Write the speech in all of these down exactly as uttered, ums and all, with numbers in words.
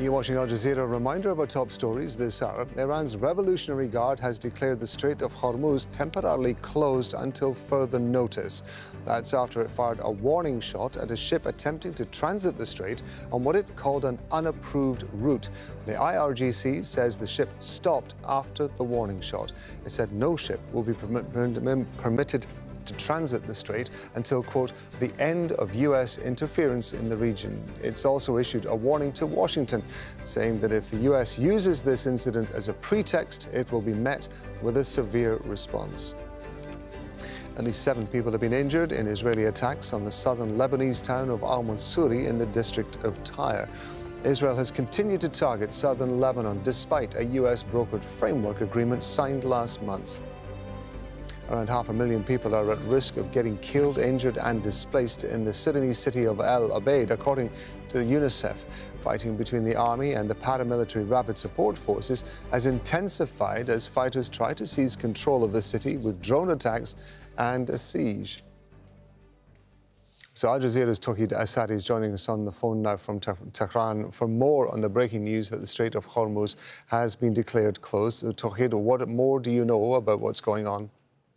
You're watching Al Jazeera. A reminder about top stories this hour. Iran's Revolutionary Guard has declared the Strait of Hormuz temporarily closed until further notice. That's after it fired a warning shot at a ship attempting to transit the strait on what it called an unapproved route. The I R G C says the ship stopped after the warning shot. It said no ship will be permit permitted to transit the strait until, quote, the end of U S interference in the region. It's also issued a warning to Washington, saying that if the U S uses this incident as a pretext, it will be met with a severe response. At least seven people have been injured in Israeli attacks on the southern Lebanese town of Al-Mansuri in the district of Tyre. Israel has continued to target southern Lebanon despite a U S brokered framework agreement signed last month. Around half a million people are at risk of getting killed, injured and displaced in the Sudanese city of El Obeid, according to UNICEF. Fighting between the army and the paramilitary rapid support forces has intensified as fighters try to seize control of the city with drone attacks and a siege. So Al Jazeera's Tawhid Asadi is joining us on the phone now from Tehran for more on the breaking news that the Strait of Hormuz has been declared closed. So Tawhid, what more do you know about what's going on?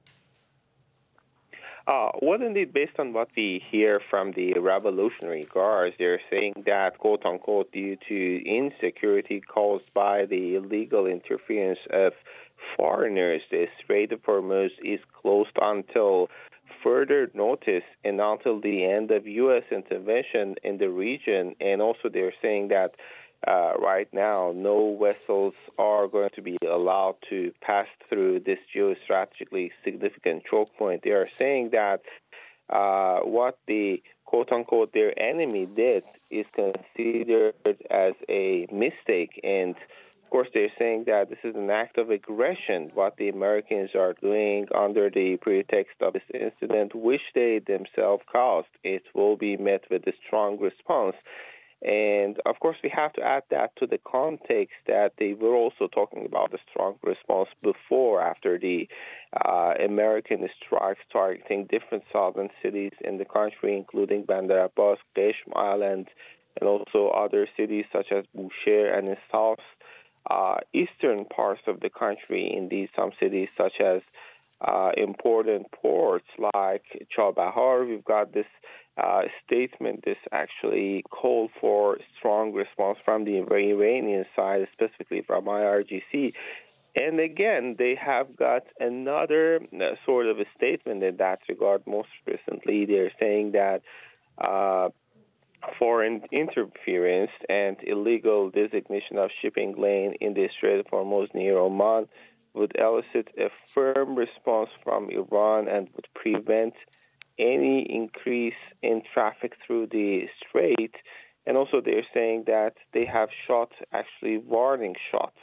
Uh, well, indeed, based on what we hear from the Revolutionary Guards, they're saying that, quote-unquote, due to insecurity caused by the illegal interference of foreigners, the Strait of Hormuz is closed until further notice and until the end of U S intervention in the region. And also they're saying that Uh, right now, no vessels are going to be allowed to pass through this geostrategically significant choke point. They are saying that uh, what the quote-unquote their enemy did is considered as a mistake. And, of course, they're saying that this is an act of aggression, what the Americans are doing under the pretext of this incident, which they themselves caused. It will be met with a strong response. And, of course, we have to add that to the context that they were also talking about the strong response before, after the uh, American strikes targeting different southern cities in the country, including Bandar Abbas, Qeshm Island, and also other cities such as Bushehr, and in south uh, eastern parts of the country, indeed some cities such as uh, important ports like Chabahar. We've got this Uh, statement. This actually called for strong response from the Iranian side, specifically from I R G C. And again, they have got another uh, sort of a statement in that regard. Most recently, they're saying that uh, foreign interference and illegal designation of shipping lane in the Strait of Hormuz near Oman would elicit a firm response from Iran and would prevent any increase in traffic through the strait. And also they're saying that they have shot actually warning shots.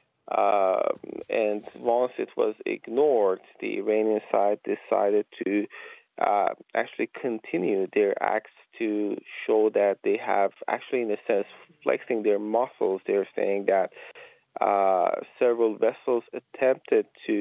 Uh, and once it was ignored, the Iranian side decided to uh, actually continue their acts to show that they have actually, in a sense, flexing their muscles. They're saying that uh, several vessels attempted to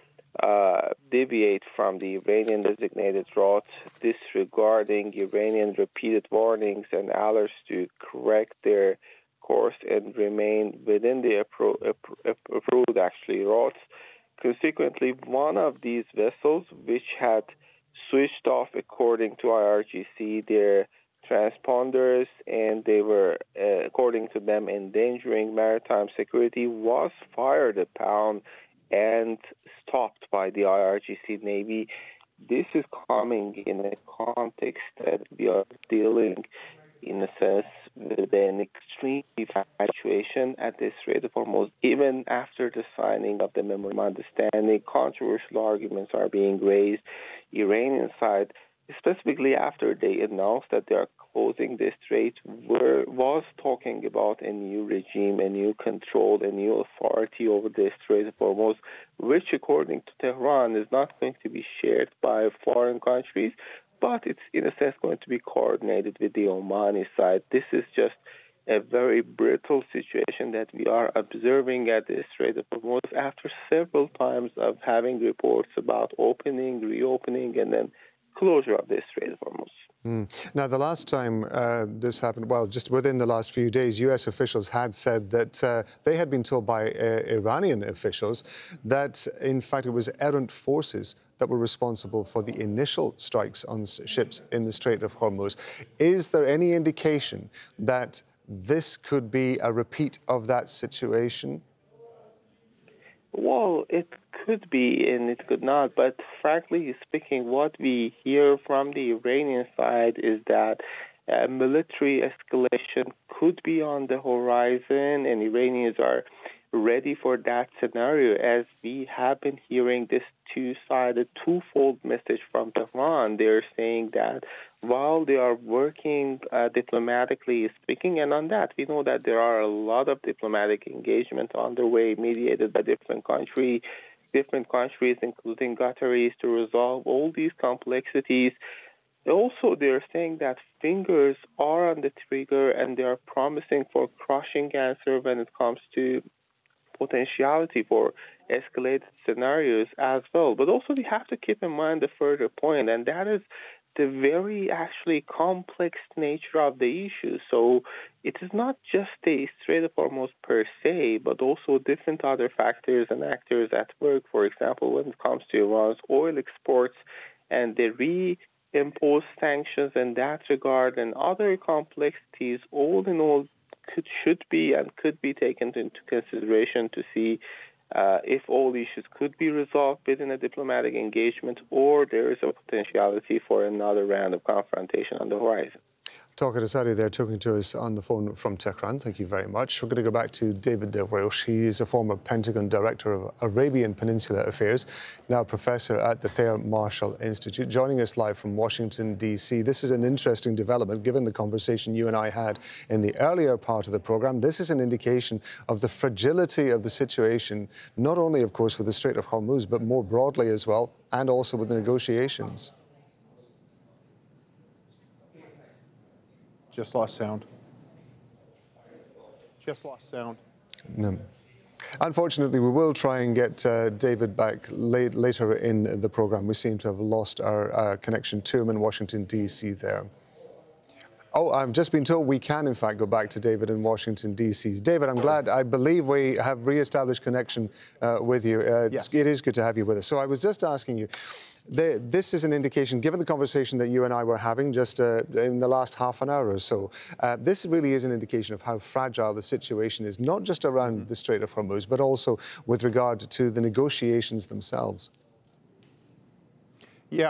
Uh, deviate from the Iranian designated route, disregarding Iranian repeated warnings and alerts to correct their course and remain within the appro- approved actually routes. Consequently, one of these vessels, which had switched off according to I R G C their transponders, and they were, uh, according to them, endangering maritime security, was fired upon and stopped by the I R G C Navy. This is coming in a context that we are dealing, in a sense, with an extreme situation at the Strait of Hormuz. Even after the signing of the Memorandum of Understanding, controversial arguments are being raised. Iranian side, specifically after they announced that they are closing the strait, were, was talking about a new regime, a new control, a new authority over the Strait of Hormuz, which, according to Tehran, is not going to be shared by foreign countries, but it's, in a sense, going to be coordinated with the Omani side. This is just a very brittle situation that we are observing at the Strait of Hormuz after several times of having reports about opening, reopening, and then closure of the Strait of Hormuz. Mm. Now, the last time uh, this happened, well, just within the last few days, U S officials had said that uh, they had been told by uh, Iranian officials that, in fact, it was errant forces that were responsible for the initial strikes on ships in the Strait of Hormuz. Is there any indication that this could be a repeat of that situation? Well, it could be and it could not, but frankly speaking, what we hear from the Iranian side is that uh, military escalation could be on the horizon, and Iranians are ready for that scenario, as we have been hearing this two-sided, twofold message from Tehran. They're saying that while they are working uh, diplomatically speaking, and on that, we know that there are a lot of diplomatic engagement underway, mediated by different countries, different countries, including Qataris, to resolve all these complexities. Also, they're saying that fingers are on the trigger, and they are promising for crushing answer when it comes to potentiality for escalated scenarios as well. But also we have to keep in mind the further point, and that is the very actually complex nature of the issue. So it is not just the Strait of Hormuz per se, but also different other factors and actors at work. For example, when it comes to Iran's oil exports and the re-imposed sanctions in that regard and other complexities, all in all, could, should be and could be taken into consideration to see uh, if all issues could be resolved within a diplomatic engagement, or there is a potentiality for another round of confrontation on the horizon. Tawqir Asadi there talking to us on the phone from Tehran. Thank you very much. We're going to go back to David Derwish. He is a former Pentagon Director of Arabian Peninsula Affairs, now Professor at the Thayer Marshall Institute, joining us live from Washington, D C This is an interesting development, given the conversation you and I had in the earlier part of the programme. This is an indication of the fragility of the situation, not only, of course, with the Strait of Hormuz, but more broadly as well, and also with the negotiations. Just lost sound. Just lost sound. No. Unfortunately, we will try and get uh, David back late, later in the programme. We seem to have lost our uh, connection to him in Washington, D C there. Oh, I've just been told we can, in fact, go back to David in Washington, D C David, I'm glad. I believe we have re-established connection uh, with you. Uh, yes. It is good to have you with us. So I was just asking you, The, this is an indication, given the conversation that you and I were having just uh, in the last half an hour or so, uh, this really is an indication of how fragile the situation is, not just around mm-hmm. the Strait of Hormuz, but also with regard to the negotiations themselves. Yeah.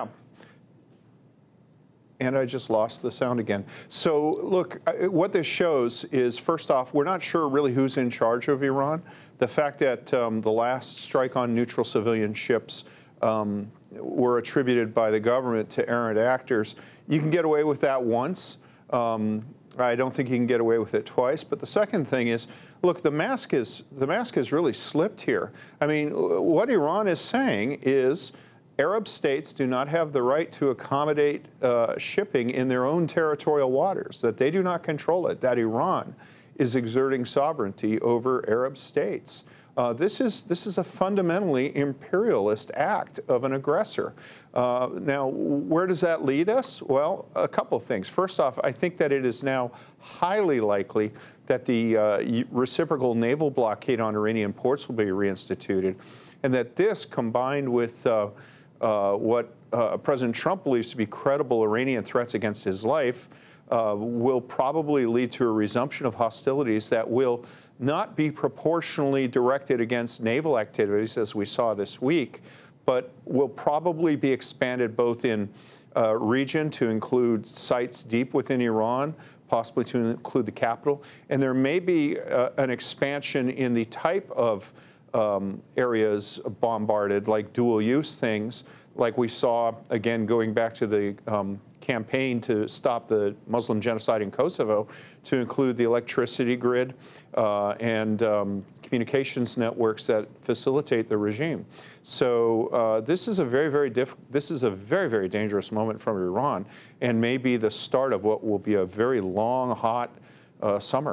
And I just lost the sound again. So, look, what this shows is, first off, we're not sure really who's in charge of Iran. The fact that um, the last strike on neutral civilian ships um, were attributed by the government to errant actors. You can get away with that once. Um, I don't think you can get away with it twice. But the second thing is, look, the mask is the mask has really slipped here. I mean, what Iran is saying is Arab states do not have the right to accommodate uh, shipping in their own territorial waters, that they do not control it, that Iran is exerting sovereignty over Arab states. Uh, this is this is a fundamentally imperialist act of an aggressor. Uh, now, where does that lead us? Well, a couple of things. First off, I think that it is now highly likely that the uh, reciprocal naval blockade on Iranian ports will be reinstituted, and that this, combined with uh, uh, what uh, President Trump believes to be credible Iranian threats against his life, uh, will probably lead to a resumption of hostilities that will not be proportionally directed against naval activities, as we saw this week, but will probably be expanded both in uh, region to include sites deep within Iran, possibly to include the capital. And there may be uh, an expansion in the type of um, areas bombarded, like dual-use things, like we saw, again, going back to the um, campaign to stop the Muslim genocide in Kosovo, to include the electricity grid uh, and um, communications networks that facilitate the regime. So uh, this is a very, very diff this is a very, very dangerous moment from Iran, and may be the start of what will be a very long, hot uh, summer.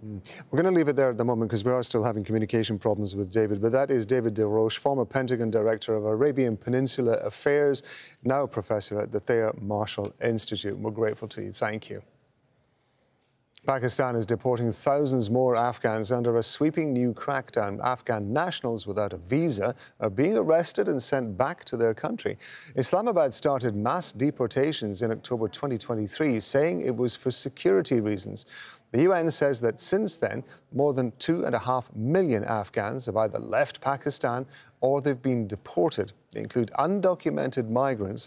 We're going to leave it there at the moment because we are still having communication problems with David. But that is David DesRoches, former Pentagon Director of Arabian Peninsula Affairs, now a professor at the Thayer Marshall Institute. We're grateful to you. Thank you. Pakistan is deporting thousands more Afghans under a sweeping new crackdown. Afghan nationals without a visa are being arrested and sent back to their country. Islamabad started mass deportations in October twenty twenty-three, saying it was for security reasons. The U N says that since then, more than two and a half million Afghans have either left Pakistan or they've been deported. They include undocumented migrants